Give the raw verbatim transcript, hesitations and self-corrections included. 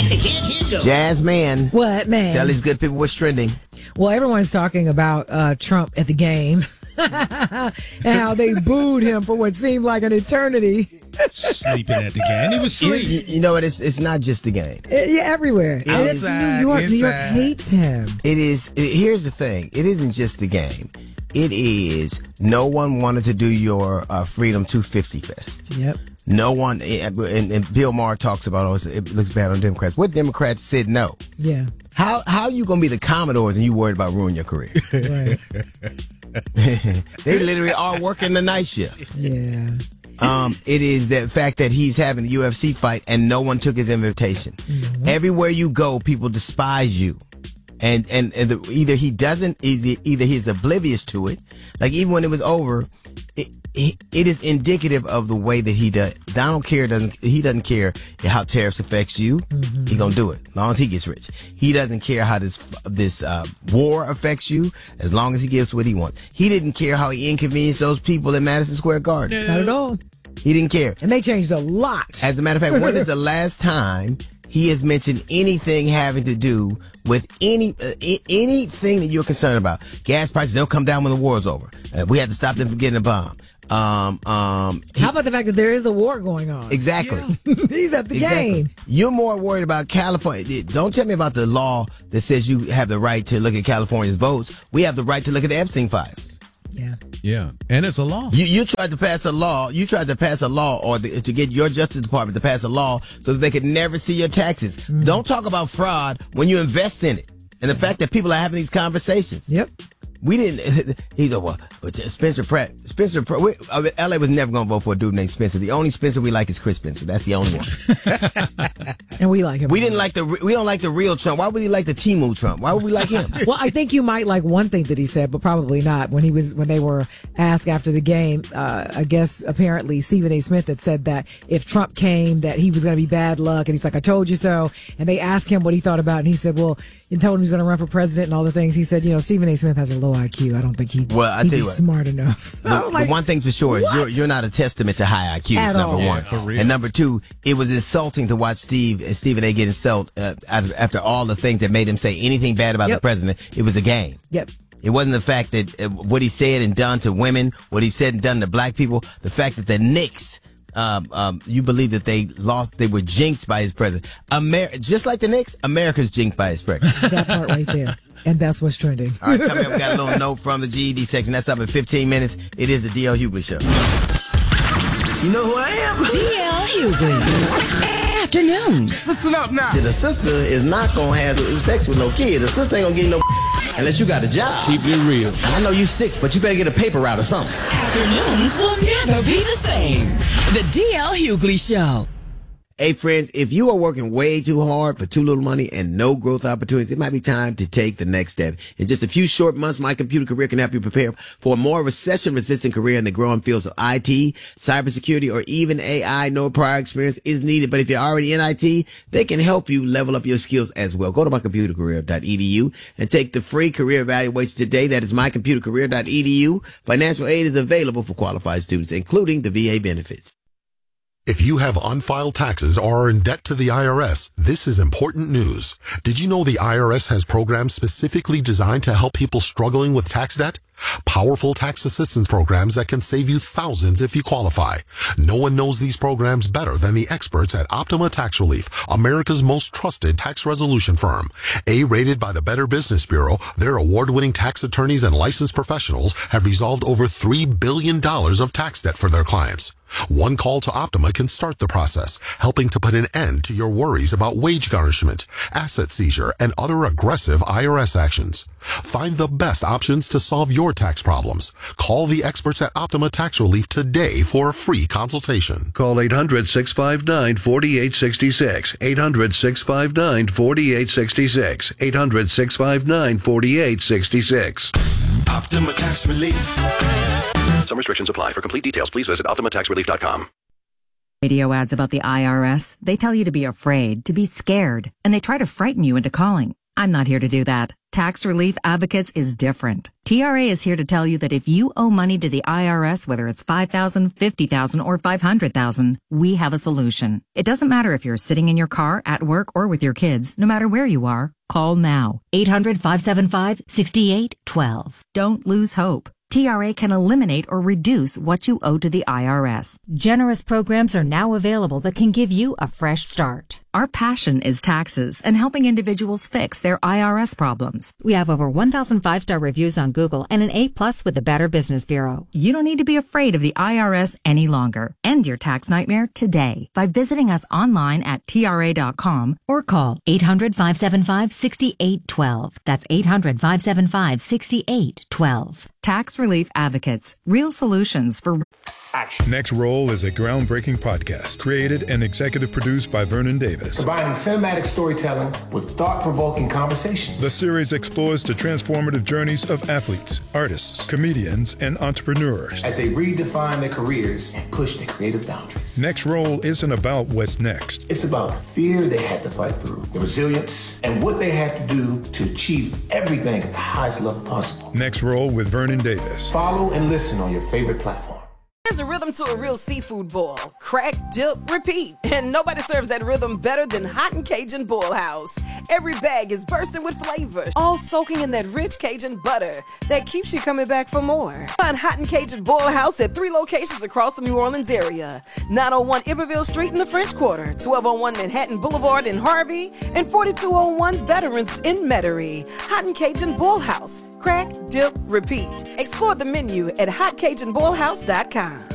Jazz man. What, man? Tell these good people what's trending. Well, everyone's talking about uh, Trump at the game and how they booed him for what seemed like an eternity. Sleeping at the game. He was asleep. You, you know what? It's, it's not just the game. It, yeah, everywhere. And it's Inside, New York. New York inside. hates him. It is. It, here's the thing. It isn't just the game. It is no one wanted to do your uh, Freedom two fifty Fest. Yep. No one, and, and Bill Maher talks about, oh, it looks bad on Democrats. What Democrats said no? Yeah. How how are you going to be the Commodores and you worried about ruining your career? Right. They literally are working the night shift. Yeah. Um, it is the fact that he's having the U F C fight and no one took his invitation. Mm-hmm. Everywhere you go, people despise you. And and, and the, either he doesn't, either he's oblivious to it. Like even when it was over, it, it, it is indicative of the way that he does. Donald care doesn't. He doesn't care how tariffs affects you. Mm-hmm. He gonna do it as long as he gets rich. He doesn't care how this this uh, war affects you as long as he gives what he wants. He didn't care how he inconvenienced those people in Madison Square Garden. Not at all. He didn't care. And they changed a lot. As a matter of fact, when is the last time he has mentioned anything having to do with any uh, I- anything that you're concerned about? Gas prices, they'll come down when the war's over. Uh, we have to stop them from getting a bomb. Um, um, he, How about the fact that there is a war going on? Exactly. Yeah. He's at the exactly. game. You're more worried about California. Don't tell me about the law that says you have the right to look at California's votes. We have the right to look at the Epstein files. Yeah. Yeah. And it's a law. You you tried to pass a law. You tried to pass a law or the, to get your Justice Department to pass a law so that they could never see your taxes. Mm. Don't talk about fraud when you invest in it. And the fact that people are having these conversations. Yep. We didn't either. Well, Spencer Pratt, Spencer Pratt. We, I mean, L A was never going to vote for a dude named Spencer. The only Spencer we like is Chris Spencer. That's the only one. And we like him. We didn't like the. We don't like the real Trump. Why would we like the Timu Trump? Why would we like him? Well, I think you might like one thing that he said, but probably not. When he was when they were asked after the game, uh, I guess apparently Stephen A. Smith had said that if Trump came, that he was going to be bad luck, and he's like, "I told you so." And they asked him what he thought about it, and he said, "Well," and told him he's going to run for president and all the things. He said, "You know, Stephen A. Smith has a low I Q. I don't think he well, I he'd tell be you what, smart enough." The, like, the one thing's for sure, what? you're you're not a testament to high I Qs. At number all. one, Yeah, for real. and number two, it was insulting to watch Steve and Stephen A. get insulted uh, after all the things that made him say anything bad about Yep. the president. It was a game. Yep. It wasn't the fact that uh, what he said and done to women, what he said and done to black people, the fact that the Knicks, um, um, you believe that they lost, they were jinxed by his president. Amer- just like the Knicks, America's jinxed by his president. That part right there. And that's what's trending. All right, coming up, we got a little note from the G E D section. That's up in fifteen minutes. It is the D L. Hughley Show. You know who I am? D L. Hughley. Afternoons. Listen up now. The sister is not going to have sex with no kid. The sister ain't going to get no unless you got a job. Keep it real. I know you six, but you better get a paper route or something. Afternoons will never be the same. The D L. Hughley Show. Hey, friends, if you are working way too hard for too little money and no growth opportunities, it might be time to take the next step. In just a few short months, My Computer Career can help you prepare for a more recession-resistant career in the growing fields of I T, cybersecurity, or even A I. No prior experience is needed, but if you're already in I T, they can help you level up your skills as well. Go to my computer career dot e d u and take the free career evaluation today. That is my computer career dot e d u. Financial aid is available for qualified students, including the V A benefits. If you have unfiled taxes or are in debt to the I R S, this is important news. Did you know the I R S has programs specifically designed to help people struggling with tax debt? Powerful tax assistance programs that can save you thousands if you qualify. No one knows these programs better than the experts at Optima Tax Relief, America's most trusted tax resolution firm. A-rated by the Better Business Bureau, their award-winning tax attorneys and licensed professionals have resolved over three billion dollars of tax debt for their clients. One call to Optima can start the process, helping to put an end to your worries about wage garnishment, asset seizure, and other aggressive I R S actions. Find the best options to solve your tax problems. Call the experts at Optima Tax Relief today for a free consultation. Call eight hundred, six five nine, four eight six six. eight hundred, six five nine, four eight six six. eight hundred, six five nine, four eight six six. Optima Tax Relief. Some restrictions apply. For complete details, please visit optima tax relief dot com. Radio ads about the I R S, they tell you to be afraid, to be scared, and they try to frighten you into calling. I'm not here to do that. Tax Relief Advocates is different. T R A is here to tell you that if you owe money to the I R S, whether it's five thousand dollars, fifty thousand dollars, or five hundred thousand dollars, we have a solution. It doesn't matter if you're sitting in your car, at work, or with your kids. No matter where you are, call now. eight hundred, five seven five, six eight one two. Don't lose hope. T R A can eliminate or reduce what you owe to the I R S. Generous programs are now available that can give you a fresh start. Our passion is taxes and helping individuals fix their I R S problems. We have over one thousand five-star reviews on Google and an A plus with the Better Business Bureau. You don't need to be afraid of the I R S any longer. End your tax nightmare today by visiting us online at T R A dot com or call eight hundred, five seven five, six eight one two. That's eight hundred, five seven five, six eight one two. Tax Relief Advocates. Real solutions for action. Next Roll is a groundbreaking podcast created and executive produced by Vernon Davis. Combining cinematic storytelling with thought-provoking conversations. The series explores the transformative journeys of athletes, artists, comedians, and entrepreneurs as they redefine their careers and push their creative boundaries. Next Roll isn't about what's next. It's about the fear they had to fight through, the resilience, and what they had to do to achieve everything at the highest level possible. Next Roll with Vernon Davis. Follow and listen on your favorite platform. There's a rhythm to a real seafood boil. Crack, dip, repeat. And nobody serves that rhythm better than Hot and Cajun Boil House. Every bag is bursting with flavor, all soaking in that rich Cajun butter that keeps you coming back for more. Find Hot and Cajun Boil House at three locations across the New Orleans area. nine oh one Iberville Street in the French Quarter, twelve oh one Manhattan Boulevard in Harvey, and forty-two oh one Veterans in Metairie. Hot and Cajun Boil House. Crack, dip, repeat. Explore the menu at hot cajun boil house dot com.